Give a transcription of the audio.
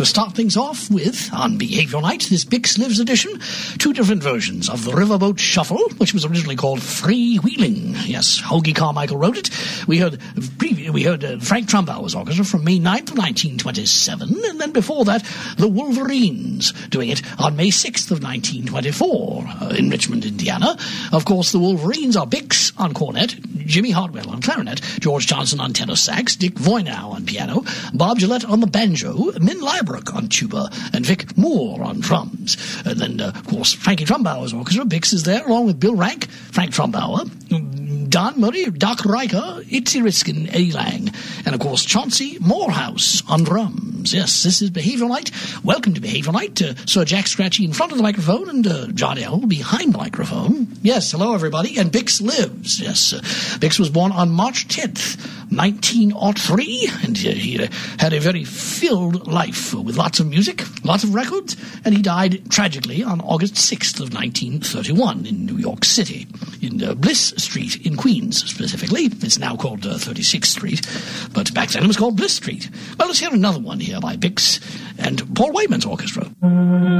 To start things off with, on Behavioral Night, this Bix Lives edition, two different versions of the Riverboat Shuffle, which was originally called Freewheeling. Yes, Hoagy Carmichael wrote it. We heard Frank Trumbauer's orchestra from May 9th of 1927, and then before that, the Wolverines, doing it on May 6th of 1924 in Richmond, Indiana. Of course, the Wolverines are Bix on cornet, Jimmy Hartwell on clarinet, George Johnson on tenor sax, Dick Voynow on piano, Bob Gillette on the banjo, Min Liebrook on tuba, and Vic Moore on drums. And then, of course, Frankie Trumbauer's orchestra. Bix is there, along with Bill Rank, Frank Trumbauer, Don Murray, Doc Riker, Itzy Riskin, Eddie Lang, and, of course, Chauncey Morehouse on drums. Yes, this is Behavioral Night. Welcome to Behavioral Night. Sir Jack Scratchy in front of the microphone and John L. behind the microphone. Yes, hello, everybody. And Bix lives. Yes, Bix was born on March 10th, 1903, and he had a very filled life with lots of music, lots of records, and he died tragically on August 6th of 1931 in New York City, in Bliss Street in Queens, specifically. It's now called 36th Street, but back then it was called Bliss Street. Well, let's hear another one here by Bix and Paul Wayman's orchestra.